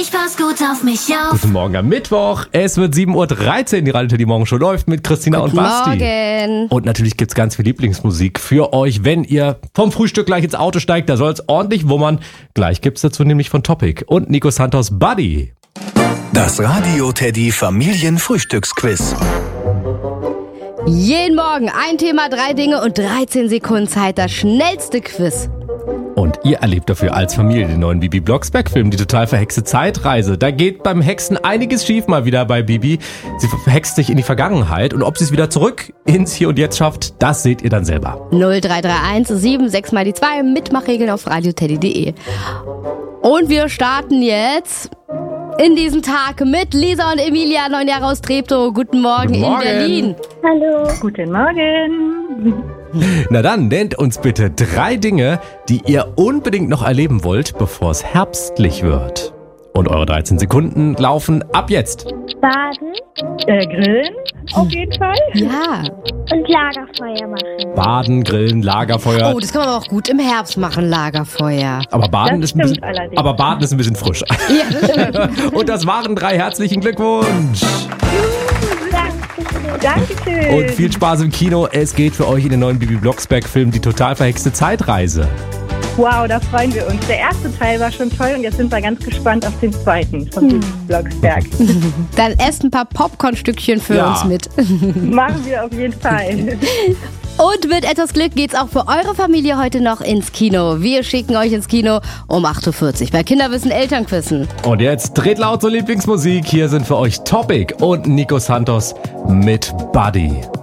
Ich pass gut auf mich auf. Guten Morgen am Mittwoch. Es wird 7.13 Uhr. Die Radio Teddy Morgenshow läuft mit Christina und Basti. Morgen. Und natürlich gibt's ganz viel Lieblingsmusik für euch, wenn ihr vom Frühstück gleich ins Auto steigt. Da soll's ordentlich wummern. Gleich gibt's dazu nämlich von Topic und Nico Santos Buddy. Das Radio Teddy Familienfrühstücksquiz. Jeden Morgen ein Thema, 3 Dinge und 13 Sekunden Zeit. Das schnellste Quiz. Und ihr erlebt dafür als Familie den neuen Bibi Blocksberg-Film, die total verhexte Zeitreise. Da geht beim Hexen einiges schief mal wieder bei Bibi. Sie verhext sich in die Vergangenheit und ob sie es wieder zurück ins Hier und Jetzt schafft, das seht ihr dann selber. 0331 76 mal die 2 Mitmachregeln auf radioteddy.de. Und wir starten jetzt in diesen Tag mit Lisa und Emilia, 9 Jahre aus Treptow. Guten Morgen, Guten Morgen. in Berlin. Hallo. Guten Morgen. Na dann, nennt uns bitte 3 Dinge, die ihr unbedingt noch erleben wollt, bevor es herbstlich wird. Und eure 13 Sekunden laufen ab jetzt. Baden Grillen auf jeden Fall. Ja. und Lagerfeuer machen. Baden, Grillen, Lagerfeuer. Oh, das kann man aber auch gut im Herbst machen, Lagerfeuer. Aber Baden Das ist ein bisschen, stimmt allerdings. aber Baden ist ein bisschen frisch. Ja, das stimmt. Und das waren 3. Herzlichen Glückwunsch. Dankeschön. Und viel Spaß im Kino. Es geht für euch in den neuen Bibi Blocksberg-Film Die total verhexte Zeitreise. Wow, da freuen wir uns. Der erste Teil war schon toll und jetzt sind wir ganz gespannt auf den zweiten von Bibi Blocksberg. Dann esst ein paar Popcornstückchen für Ja. uns mit. Machen wir auf jeden Fall. Und mit etwas Glück geht's auch für eure Familie heute noch ins Kino. Wir schicken euch ins Kino um 8.40 Uhr bei Kinderwissen Elternquissen. Und jetzt dreht laut zur Lieblingsmusik. Hier sind für euch Topic und Nico Santos mit Buddy.